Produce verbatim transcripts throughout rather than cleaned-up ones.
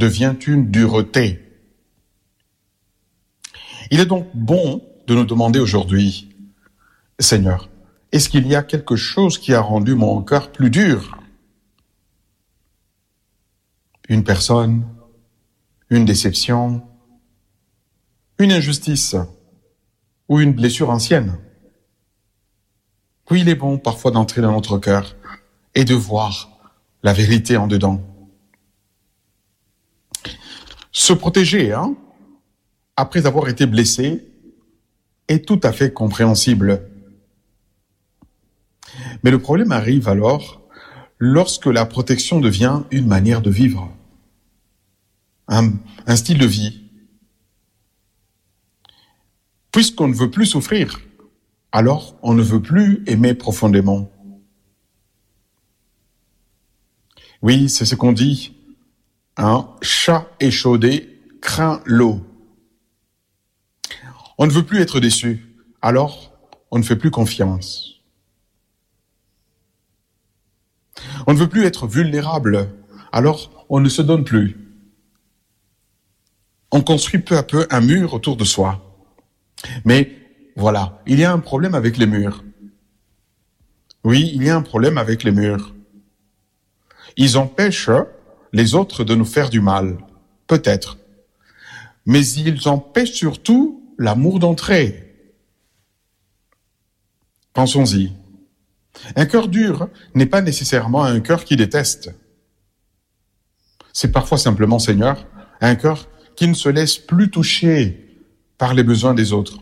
devient une dureté. Il est donc bon de nous demander aujourd'hui, Seigneur, est-ce qu'il y a quelque chose qui a rendu mon cœur plus dur? Une personne, une déception, une injustice ou une blessure ancienne. Oui, il est bon parfois d'entrer dans notre cœur et de voir la vérité en dedans. Se protéger, hein, après avoir été blessé, est tout à fait compréhensible. Mais le problème arrive alors lorsque la protection devient une manière de vivre, un, un style de vie. Puisqu'on ne veut plus souffrir, alors on ne veut plus aimer profondément. Oui, c'est ce qu'on dit. Un chat échaudé craint l'eau. On ne veut plus être déçu, alors on ne fait plus confiance. On ne veut plus être vulnérable, alors on ne se donne plus. On construit peu à peu un mur autour de soi. Mais voilà, il y a un problème avec les murs. Oui, il y a un problème avec les murs. Ils empêchent les autres de nous faire du mal, peut-être. Mais ils empêchent surtout l'amour d'entrer. Pensons-y. Un cœur dur n'est pas nécessairement un cœur qui déteste. C'est parfois simplement, Seigneur, un cœur qui ne se laisse plus toucher par les besoins des autres.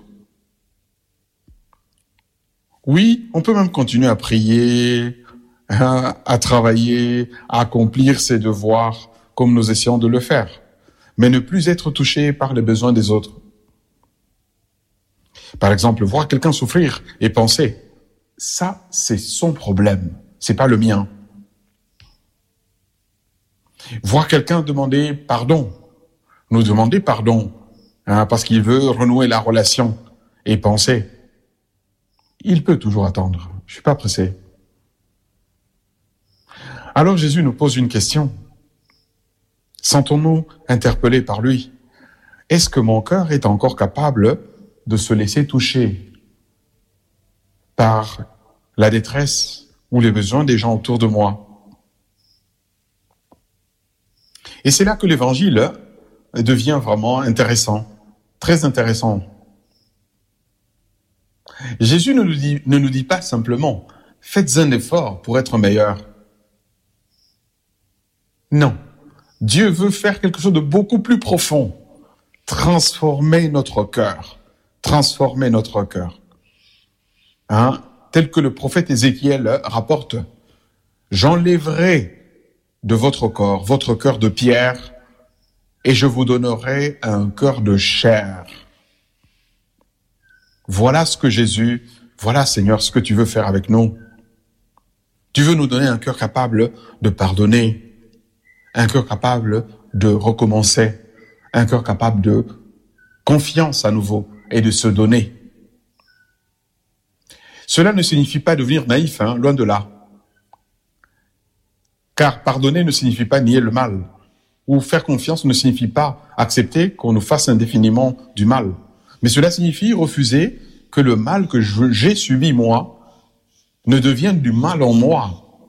Oui, on peut même continuer à prier, à, à travailler, à accomplir ses devoirs comme nous essayons de le faire, mais ne plus être touché par les besoins des autres. Par exemple, voir quelqu'un souffrir et penser, ça, c'est son problème, c'est pas le mien. Voir quelqu'un demander pardon, nous demander pardon, hein, parce qu'il veut renouer la relation et penser, il peut toujours attendre, je suis pas pressé. Alors Jésus nous pose une question. Sentons-nous interpellés par lui? Est-ce que mon cœur est encore capable de se laisser toucher par la détresse ou les besoins des gens autour de moi? Et c'est là que l'évangile devient vraiment intéressant, très intéressant. Jésus ne nous dit, ne nous dit pas simplement « faites un effort pour être meilleur ». Non, Dieu veut faire quelque chose de beaucoup plus profond, transformer notre cœur, transformer notre cœur. Hein, tel que le prophète Ézéchiel rapporte, « J'enlèverai de votre corps, votre cœur de pierre, et je vous donnerai un cœur de chair. » Voilà ce que Jésus, voilà Seigneur, ce que tu veux faire avec nous. Tu veux nous donner un cœur capable de pardonner, un cœur capable de recommencer, un cœur capable de confiance à nouveau et de se donner. Cela ne signifie pas devenir naïf, hein, loin de là. Car pardonner ne signifie pas nier le mal, ou faire confiance ne signifie pas accepter qu'on nous fasse indéfiniment du mal. Mais cela signifie refuser que le mal que je, j'ai subi moi ne devienne du mal en moi.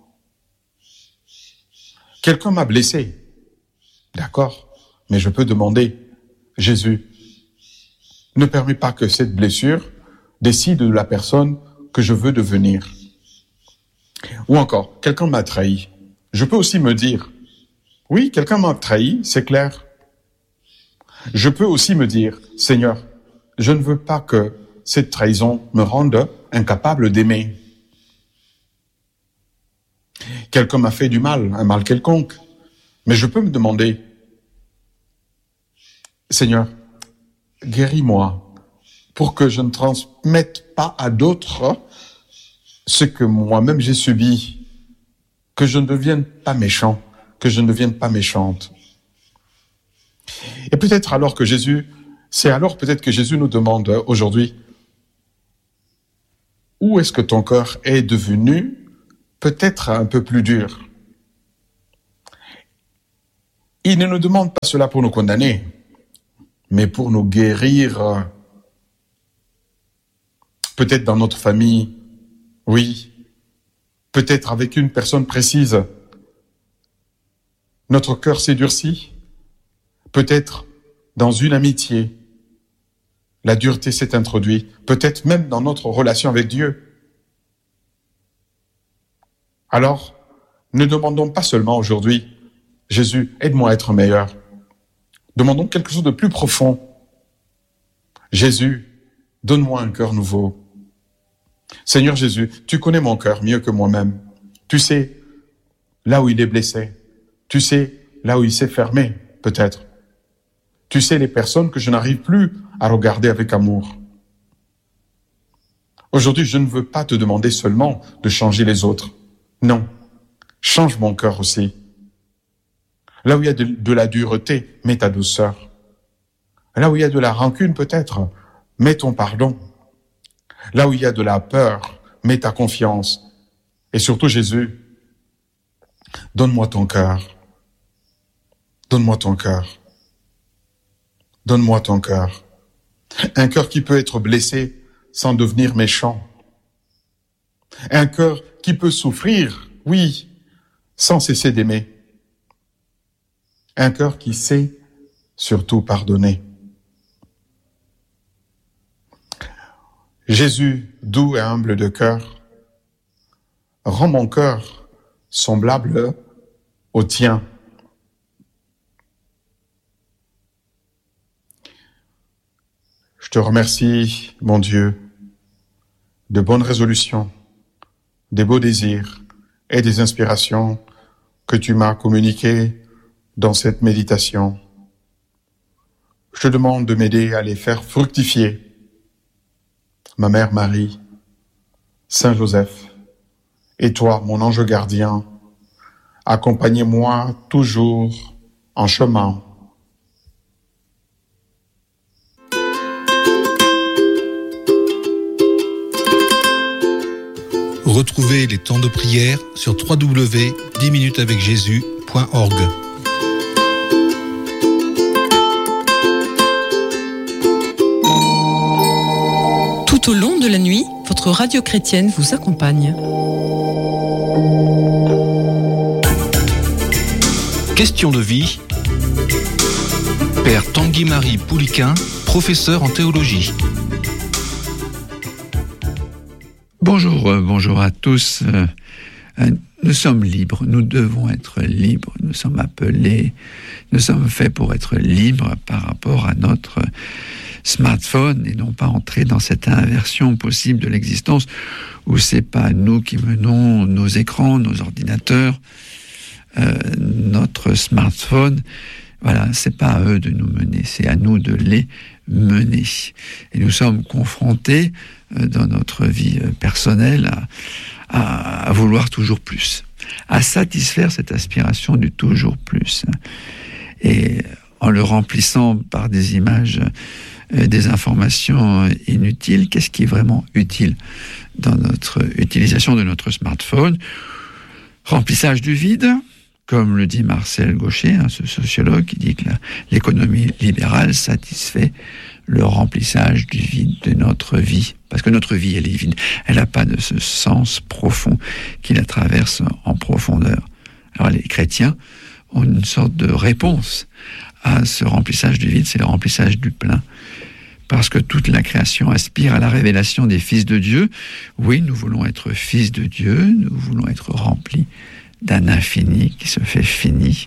Quelqu'un m'a blessé. D'accord, mais je peux demander, Jésus, ne permets pas que cette blessure décide de la personne que je veux devenir. Ou encore, quelqu'un m'a trahi. Je peux aussi me dire, oui, quelqu'un m'a trahi, c'est clair. Je peux aussi me dire, Seigneur, je ne veux pas que cette trahison me rende incapable d'aimer. Quelqu'un m'a fait du mal, un mal quelconque, mais je peux me demander, Seigneur, guéris-moi pour que je ne transmette pas à d'autres ce que moi-même j'ai subi, que je ne devienne pas méchant, que je ne devienne pas méchante. Et peut-être alors que Jésus, c'est alors peut-être que Jésus nous demande aujourd'hui, où est-ce que ton cœur est devenu peut-être un peu plus dur? Il ne nous demande pas cela pour nous condamner, mais pour nous guérir. Peut-être dans notre famille, oui. Peut-être avec une personne précise. Notre cœur s'est durci. Peut-être dans une amitié, la dureté s'est introduite. Peut-être même dans notre relation avec Dieu. Alors, ne demandons pas seulement aujourd'hui, Jésus, aide-moi à être meilleur. Demandons quelque chose de plus profond. Jésus, donne-moi un cœur nouveau. Seigneur Jésus, tu connais mon cœur mieux que moi-même. Tu sais là où il est blessé. Tu sais là où il s'est fermé, peut-être. Tu sais les personnes que je n'arrive plus à regarder avec amour. Aujourd'hui, je ne veux pas te demander seulement de changer les autres. Non, change mon cœur aussi. Là où il y a de, de la dureté, mets ta douceur. Là où il y a de la rancune, peut-être, mets ton pardon. Là où il y a de la peur, mets ta confiance. Et surtout, Jésus, donne-moi ton cœur. Donne-moi ton cœur. Donne-moi ton cœur. Un cœur qui peut être blessé sans devenir méchant. Un cœur qui peut souffrir, oui, sans cesser d'aimer. Un cœur qui sait surtout pardonner. Jésus, doux et humble de cœur, rends mon cœur semblable au tien. Je te remercie, mon Dieu, de bonnes résolutions, des beaux désirs et des inspirations que tu m'as communiquées dans cette méditation. Je te demande de m'aider à les faire fructifier. Ma mère Marie, Saint Joseph, et toi, mon ange gardien, accompagnez-moi toujours en chemin. Retrouvez les temps de prière sur w w w point dix minutes avec jésus point org. Tout au long de la nuit, votre radio chrétienne vous accompagne. Question de vie. Père Tanguy-Marie Pouliquin, professeur en théologie. Bonjour, euh, bonjour à tous. Euh, euh, nous sommes libres, nous devons être libres, nous sommes appelés, nous sommes faits pour être libres par rapport à notre smartphone et non pas entrer dans cette inversion possible de l'existence où c'est pas nous qui menons nos écrans, nos ordinateurs, euh, notre smartphone. Voilà, c'est pas à eux de nous mener, c'est à nous de les mener. Et nous sommes confrontés euh, dans notre vie euh, personnelle à, à, à vouloir toujours plus, à satisfaire cette aspiration du toujours plus. Et en le remplissant par des images, euh, des informations inutiles, qu'est-ce qui est vraiment utile dans notre utilisation de notre smartphone? Remplissage du vide, comme le dit Marcel Gauchet, hein, ce sociologue qui dit que la, l'économie libérale satisfait le remplissage du vide de notre vie. Parce que notre vie, elle est vide. Elle n'a pas de ce sens profond qui la traverse en profondeur. Alors les chrétiens ont une sorte de réponse à ce remplissage du vide, c'est le remplissage du plein. Parce que toute la création aspire à la révélation des fils de Dieu. Oui, nous voulons être fils de Dieu, nous voulons être remplis d'un infini qui se fait fini,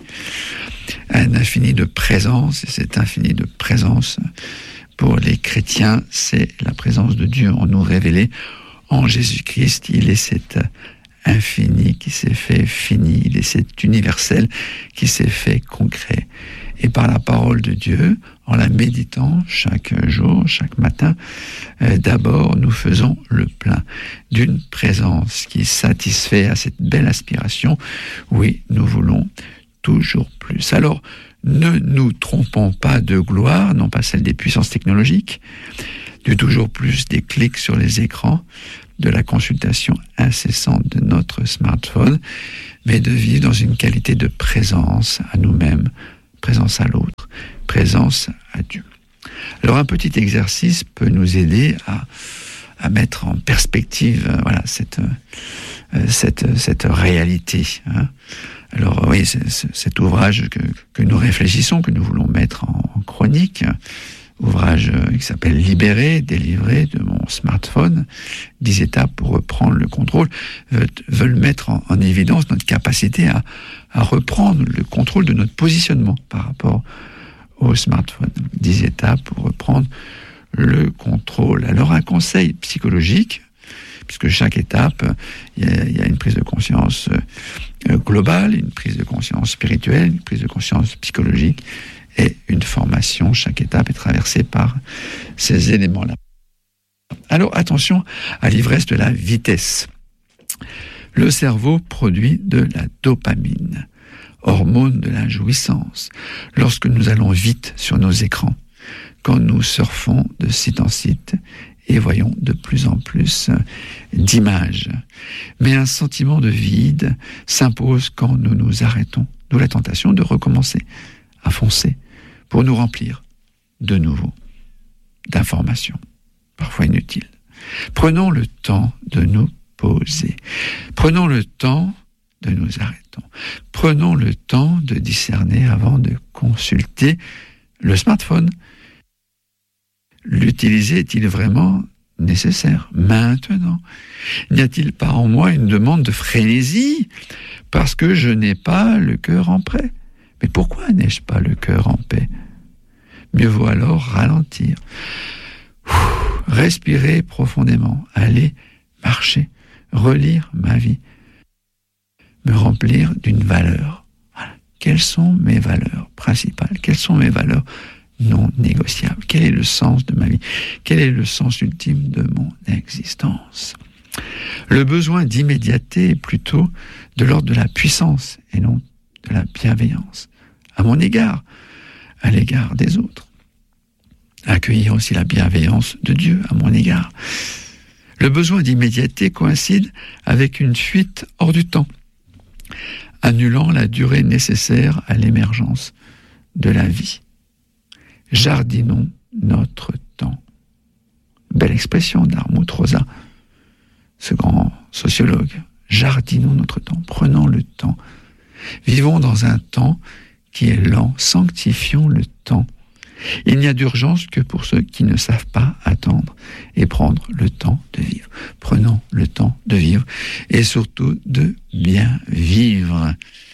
un infini de présence, et cet infini de présence, pour les chrétiens, c'est la présence de Dieu en nous révélé. En Jésus-Christ, il est cet infini qui s'est fait fini, il est cet universel qui s'est fait concret. Et par la parole de Dieu, en la méditant chaque jour, chaque matin, euh, d'abord nous faisons le plein d'une présence qui satisfait à cette belle aspiration. Oui, nous voulons toujours plus. Alors, ne nous trompons pas de gloire, non pas celle des puissances technologiques, du toujours plus des clics sur les écrans, de la consultation incessante de notre smartphone, mais de vivre dans une qualité de présence à nous-mêmes, présence à l'autre, présence à Dieu. Alors un petit exercice peut nous aider à, à mettre en perspective euh, voilà, cette, euh, cette, cette réalité. Hein. Alors oui, c'est, c'est, cet ouvrage que, que nous réfléchissons, que nous voulons mettre en, en chronique, ouvrage qui s'appelle « Libéré, délivré de mon smartphone », dix étapes pour reprendre le contrôle, veulent mettre en, en évidence notre capacité à, à reprendre le contrôle de notre positionnement par rapport au smartphone. dix étapes pour reprendre le contrôle. Alors un conseil psychologique, puisque chaque étape, il y, y a une prise de conscience globale, une prise de conscience spirituelle, une prise de conscience psychologique, et une formation. Chaque étape est traversée par ces éléments-là. Alors attention à l'ivresse de la vitesse. Le cerveau produit de la dopamine, hormone de la jouissance, lorsque nous allons vite sur nos écrans, quand nous surfons de site en site et voyons de plus en plus d'images. Mais un sentiment de vide s'impose quand nous nous arrêtons, d'où la tentation de recommencer à foncer pour nous remplir de nouveau d'informations, parfois inutiles. Prenons le temps de nous poser. Prenons le temps de nous arrêter. Prenons le temps de discerner avant de consulter le smartphone. L'utiliser est-il vraiment nécessaire maintenant? N'y a-t-il pas en moi une demande de frénésie parce que je n'ai pas le cœur en paix? Mais pourquoi n'ai-je pas le cœur en paix? Mieux vaut alors ralentir, respirer profondément, aller marcher, relire ma vie, me remplir d'une valeur. Voilà. Quelles sont mes valeurs principales? Quelles sont mes valeurs non négociables? Quel est le sens de ma vie? Quel est le sens ultime de mon existence? Le besoin d'immédiateté est plutôt de l'ordre de la puissance et non de la bienveillance à mon égard, à l'égard des autres. Accueillir aussi la bienveillance de Dieu à mon égard. Le besoin d'immédiateté coïncide avec une fuite hors du temps, annulant la durée nécessaire à l'émergence de la vie. Jardinons notre temps. Belle expression d'Armut Rosa, ce grand sociologue. Jardinons notre temps, prenons le temps. Vivons dans un temps qui est lent, sanctifions le temps. Il n'y a d'urgence que pour ceux qui ne savent pas attendre et prendre le temps de vivre. Prenons le temps de vivre et surtout de bien vivre.